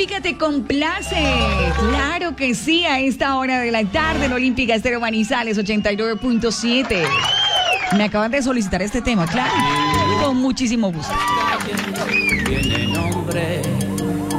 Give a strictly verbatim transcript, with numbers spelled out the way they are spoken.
música te complace. Claro que sí, a esta hora de la tarde en Olímpica Estéreo Manizales ochenta y nueve punto siete. Me acaban de solicitar este tema, claro. Con muchísimo gusto. Tiene nombre